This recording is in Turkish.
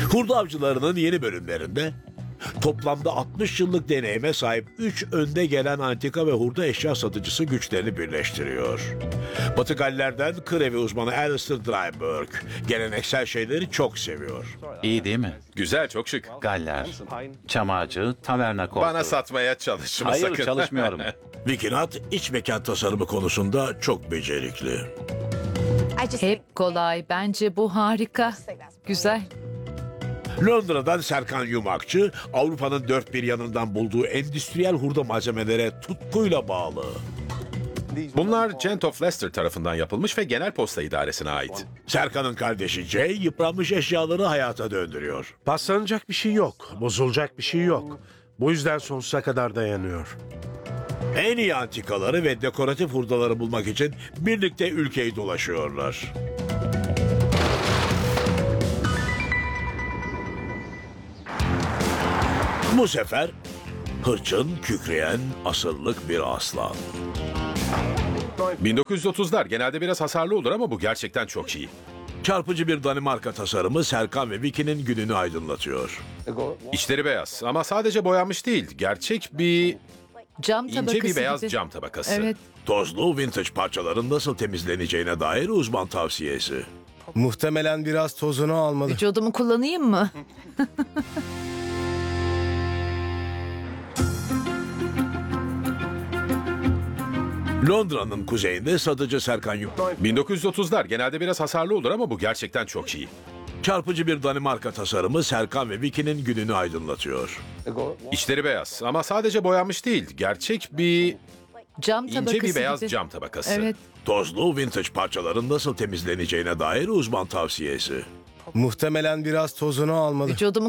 Hurda avcılarının yeni bölümlerinde toplamda 60 yıllık deneyime sahip 3 önde gelen antika ve hurda eşya satıcısı güçlerini birleştiriyor. Batı Galler'den kır evi uzmanı Alistair Dryburgh geleneksel şeyleri çok seviyor. İyi değil mi? Güzel, çok şık. Galler, çam ağacı, taverna koltuğu. Bana satmaya çalışma Hayır, sakın. çalışmıyorum. Vikinat iç mekan tasarımı konusunda çok becerikli. Hep kolay. Bence bu harika. Güzel. Londra'dan Serkan Yumakçı, Avrupa'nın dört bir yanından bulduğu endüstriyel hurda malzemelere tutkuyla bağlı. Bunlar Gent of Leicester tarafından yapılmış ve Genel Posta İdaresi'ne ait. Serkan'ın kardeşi Jay, yıpranmış eşyaları hayata döndürüyor. Paslanacak bir şey yok, bozulacak bir şey yok. Bu yüzden sonsuza kadar dayanıyor. En iyi antikaları ve dekoratif hurdaları bulmak için birlikte ülkeyi dolaşıyorlar. Bu sefer hırçın, kükreyen, asıllık bir aslan. 1930'lar genelde biraz hasarlı olur ama bu gerçekten çok iyi. Çarpıcı bir Danimarka tasarımı Serkan ve Vicky'nin gününü aydınlatıyor. İçleri beyaz ama sadece boyanmış değil. Gerçek bir Cam tabakası ince bir beyaz gibi. cam tabakası. Evet. Tozlu vintage parçaların nasıl temizleneceğine dair uzman tavsiyesi. Muhtemelen biraz tozunu almalı. Vücudumu kullanayım mı? Londra'nın kuzeyinde satıcı Serkan 1930'lar genelde biraz hasarlı olur ama bu gerçekten çok iyi. çarpıcı bir Danimarka tasarımı Serkan ve Vicky'nin gününü aydınlatıyor. İçleri beyaz ama sadece boyanmış değil. Gerçek bir Cam tabakası ince bir beyaz gibi. cam tabakası. Evet. Tozlu vintage parçaların nasıl temizleneceğine dair uzman tavsiyesi. Muhtemelen biraz tozunu almalı. Vücudumu